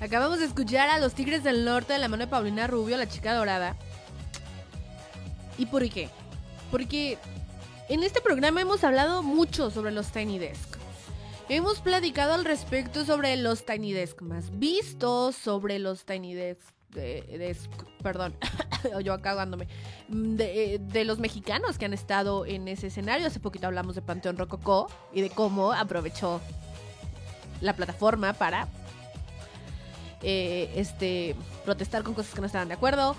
Acabamos de escuchar a los Tigres del Norte de la mano de Paulina Rubio, la chica dorada. ¿Y por qué? Porque en este programa hemos hablado mucho sobre los Tiny Desk. Hemos platicado al respecto sobre los Tiny Desk más vistos, sobre los Tiny Desk, perdón, yo acá ahogándome, de los mexicanos que han estado en ese escenario. Hace poquito hablamos de Panteón Rococó y de cómo aprovechó la plataforma para protestar con cosas que no estaban de acuerdo.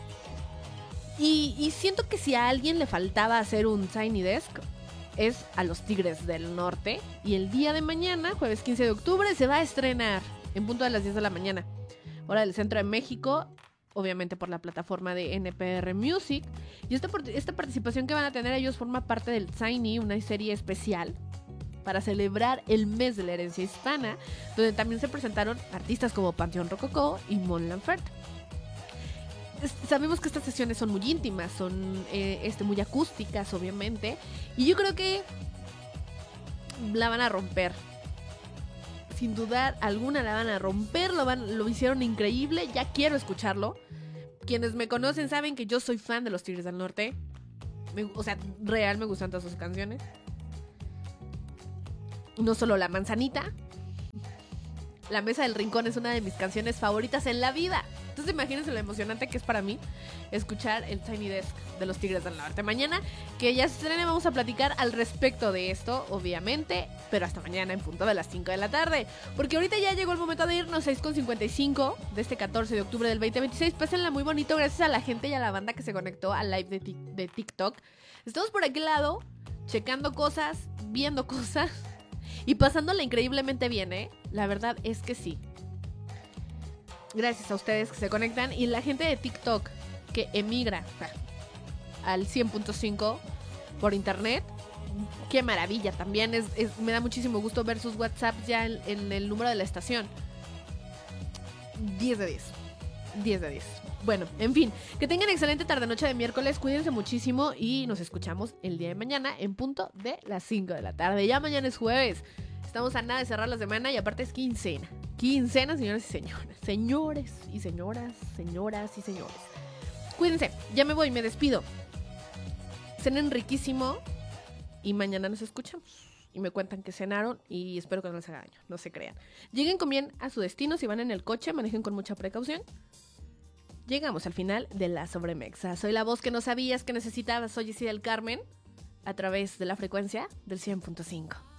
Y siento que si a alguien le faltaba hacer un Tiny Desk es a los Tigres del Norte. Y el día de mañana, jueves 15 de octubre, se va a estrenar en punto de las 10 de la mañana, hora del centro de México, obviamente por la plataforma de NPR Music. Y esta participación que van a tener ellos forma parte del Tiny, una serie especial para celebrar el mes de la herencia hispana, donde también se presentaron artistas como Panteón Rococó y Mon Laferte. Sabemos que estas sesiones son muy íntimas, son muy acústicas, obviamente, y yo creo que la van a romper. Sin dudar alguna la van a romper, lo hicieron increíble, ya quiero escucharlo. Quienes me conocen saben que yo soy fan de los Tigres del Norte. Real me gustan todas sus canciones. No solo La Manzanita. La Mesa del Rincón es una de mis canciones favoritas en la vida. Entonces imagínense lo emocionante que es para mí escuchar el Tiny Desk de los Tigres del Norte. Mañana, que ya se estrene, vamos a platicar al respecto de esto, obviamente, pero hasta mañana en punto de las 5 de la tarde. Porque ahorita ya llegó el momento de irnos, 6:55 de este 14 de octubre del 2026. Pásenla muy bonito, gracias a la gente y a la banda que se conectó al live de TikTok. Estamos por aquel lado, checando cosas, viendo cosas y pasándola increíblemente bien, ¿eh? La verdad es que sí. Gracias a ustedes que se conectan y la gente de TikTok que emigra al 100.5 por internet. Qué maravilla, también me da muchísimo gusto ver sus WhatsApps ya en el número de la estación. 10 de 10. 10 de 10. Bueno, en fin, que tengan excelente tarde-noche de miércoles, cuídense muchísimo y nos escuchamos el día de mañana en punto de las 5 de la tarde. Ya mañana es jueves, estamos a nada de cerrar la semana y aparte es quincena. Quincena, señores y señoras. Señores y señoras, señoras y señores. Cuídense, ya me voy, me despido. Cenen riquísimo y mañana nos escuchamos. Y me cuentan que cenaron y espero que no les haga daño, no se crean. Lleguen con bien a su destino, si van en el coche, manejen con mucha precaución. Llegamos al final de La Sobremexa. Soy la voz que no sabías que necesitabas, soy Jessie del Carmen, a través de la frecuencia del 100.5.